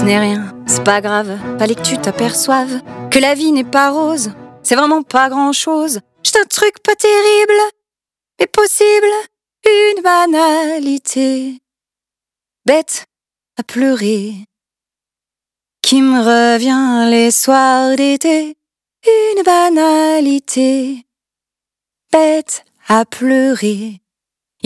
Ce n'est rien, c'est pas grave, fallait que tu t'aperçoives que la vie n'est pas rose, c'est vraiment pas grand-chose. Juste un truc pas terrible, mais possible, une banalité. Bête à pleurer, qui me revient les soirs d'été, une banalité. Bête à pleurer,